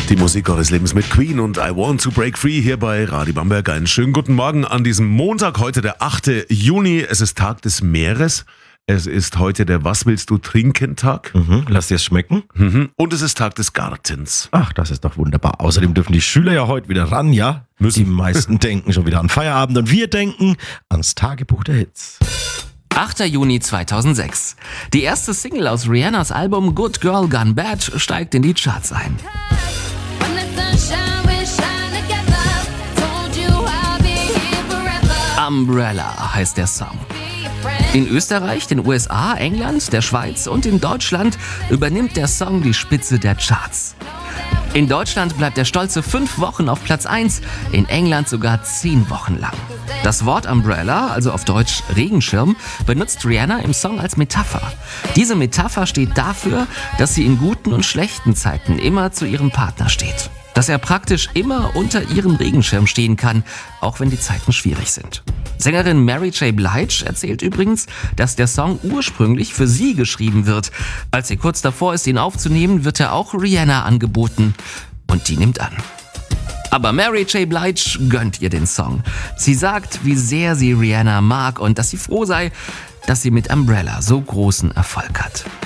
Die Musik eures Lebens mit Queen und I Want to Break Free hier bei Radio Bamberg. Einen schönen guten Morgen an diesem Montag, heute der 8. Juni. Es ist Tag des Meeres. Es ist heute der Was willst du trinken Tag. Lass dir es schmecken. Und es ist Tag des Gartens. Ach, das ist doch wunderbar. Außerdem dürfen die Schüler ja heute wieder ran, ja? Müssen. Die meisten denken schon wieder an Feierabend und wir denken ans Tagebuch der Hits. 8. Juni 2006. Die erste Single aus Rihannas Album Good Girl Gone Bad steigt in die Charts ein. Umbrella heißt der Song. In Österreich, den USA, England, der Schweiz und in Deutschland übernimmt der Song die Spitze der Charts. In Deutschland bleibt er stolze 5 Wochen auf Platz 1, in England sogar 10 Wochen lang. Das Wort Umbrella, also auf Deutsch Regenschirm, benutzt Rihanna im Song als Metapher. Diese Metapher steht dafür, dass sie in guten und schlechten Zeiten immer zu ihrem Partner steht. Dass er praktisch immer unter ihrem Regenschirm stehen kann, auch wenn die Zeiten schwierig sind. Sängerin Mary J. Blige erzählt übrigens, dass der Song ursprünglich für sie geschrieben wird. Als sie kurz davor ist, ihn aufzunehmen, wird er auch Rihanna angeboten. Und die nimmt an. Aber Mary J. Blige gönnt ihr den Song. Sie sagt, wie sehr sie Rihanna mag und dass sie froh sei, dass sie mit Umbrella so großen Erfolg hat.